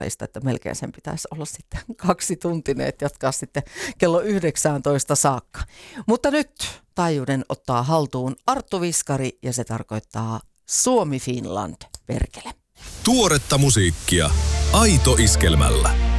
että melkein sen pitäisi olla sitten 2 tuntinen, että jatkaa sitten kello 19 saakka. Mutta nyt taajuuden ottaa haltuun Arttu Viskari ja se tarkoittaa Suomi Finland, perkele. Tuoretta musiikkia Aito Iskelmällä.